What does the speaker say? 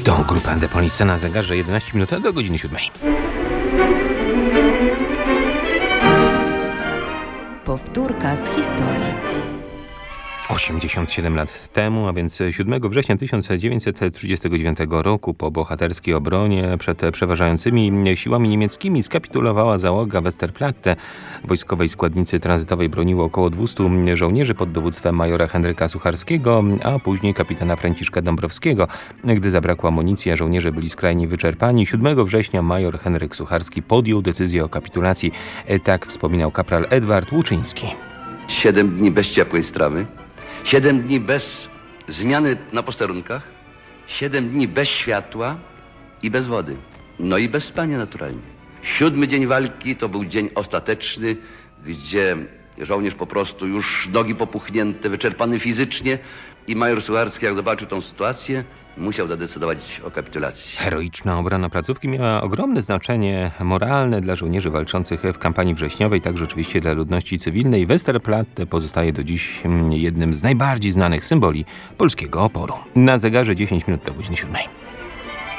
To grupa Depolice na zegarze 11 minut do godziny 7. Powtórka z historii. 87 lat temu, a więc 7 września 1939 roku, po bohaterskiej obronie przed przeważającymi siłami niemieckimi, skapitulowała załoga Westerplatte. Wojskowej składnicy tranzytowej broniło około 200 żołnierzy pod dowództwem majora Henryka Sucharskiego, a później kapitana Franciszka Dąbrowskiego. Gdy zabrakło amunicji, a żołnierze byli skrajnie wyczerpani, 7 września major Henryk Sucharski podjął decyzję o kapitulacji. Tak wspominał kapral Edward Łuczyński. 7 dni bez ciepłej strawy, 7 dni bez zmiany na posterunkach, 7 dni bez światła i bez wody. No i bez spania naturalnie. 7 dzień walki to był dzień ostateczny, gdzie żołnierz po prostu już nogi popuchnięte, wyczerpany fizycznie i major Sucharski, jak zobaczył tą sytuację, musiał zadecydować o kapitulacji. Heroiczna obrona placówki miała ogromne znaczenie moralne dla żołnierzy walczących w kampanii wrześniowej, także oczywiście dla ludności cywilnej. Westerplatte pozostaje do dziś jednym z najbardziej znanych symboli polskiego oporu. Na zegarze 10 minut do godziny 7.